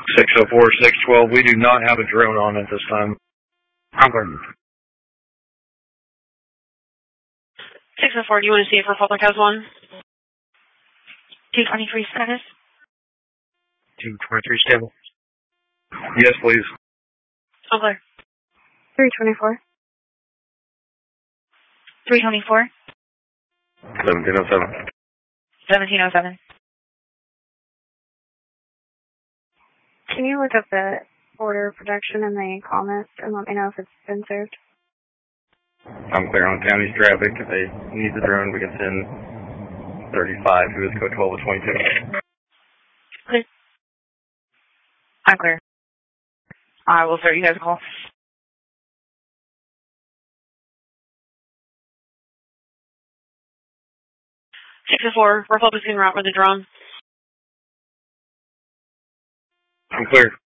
604, 612, we do not have a drone on at this time. Confirmed. 604, do you want to see if Republic has one? 223 status. 223 stable. Yes, please. Okay. 324. 324. 1707. 1707. Can you look up the order of production in the comments and let me know if it's been served? I'm clear on county's traffic. If they need the drone, we can send 35, who is code 12 of 22. Clear. I'm clear. I will start you guys a call. 604, Republic's en route with the drone. I'm clear.